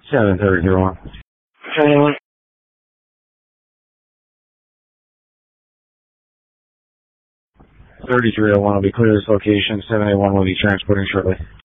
730-1. 3301 will be clear this location. 781 will be transporting shortly.